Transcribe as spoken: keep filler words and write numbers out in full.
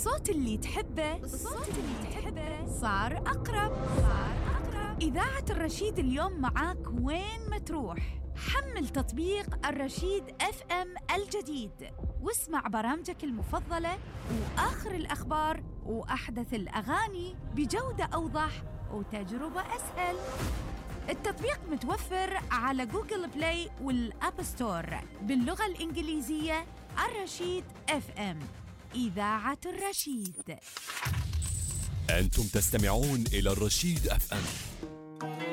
الصوت اللي تحبه الصوت اللي تحبه صار أقرب صار أقرب إذاعة الرشيد اليوم معاك وين ما تروح. حمل تطبيق الرشيد اف ام الجديد واسمع برامجك المفضلة وآخر الأخبار وأحدث الأغاني بجودة أوضح وتجربة أسهل. التطبيق متوفر على جوجل بلاي والأب ستور باللغة الإنجليزية. الرشيد اف ام، إذاعة الرشيد. أنتم تستمعون إلى الرشيد اف ام.